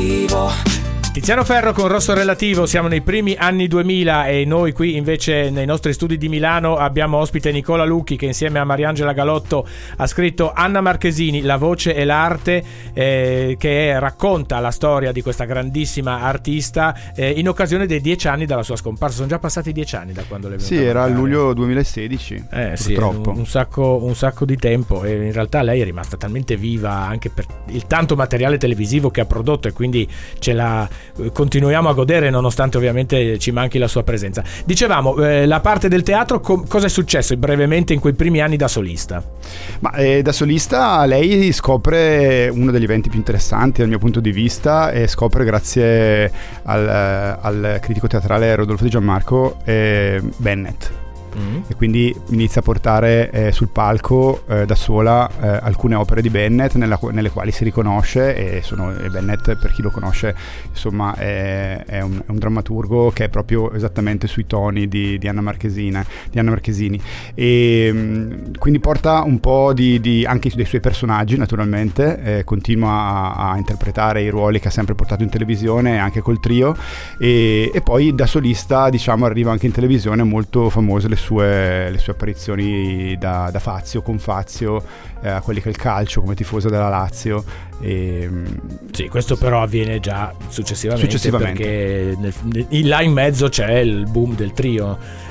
relativo. Tiziano Ferro con Rosso Relativo, siamo nei primi anni 2000 e noi qui invece nei nostri studi di Milano abbiamo ospite Nicola Lucchi che insieme a Mariangela Galotto ha scritto Anna Marchesini, la voce e l'arte, che racconta la storia di questa grandissima artista in occasione dei 10 anni dalla sua scomparsa. Sono già passati 10 anni da quando le è venuta. Sì, era a luglio 2016. Purtroppo. Sì, un sacco di tempo, e in realtà lei è rimasta talmente viva anche per il tanto materiale televisivo che ha prodotto, e quindi continuiamo a godere nonostante ovviamente ci manchi la sua presenza. Dicevamo, la parte del teatro, cosa è successo brevemente in quei primi anni da solista? Ma da solista lei scopre uno degli eventi più interessanti dal mio punto di vista, e scopre grazie al critico teatrale Rodolfo Di Gianmarco Bennett. E quindi inizia a portare sul palco da sola alcune opere di Bennett nelle quali si riconosce, e Bennett, per chi lo conosce, insomma è un drammaturgo che è proprio esattamente sui toni di Anna Marchesini, e quindi porta un po' anche dei suoi personaggi, naturalmente, continua a interpretare i ruoli che ha sempre portato in televisione anche col trio, e poi da solista, diciamo, arriva anche in televisione molto famose le sue apparizioni da Fazio, con Fazio, a quelli che è il calcio, come tifosa della Lazio. Sì, questo però avviene già successivamente. Perché là in mezzo c'è il boom del trio,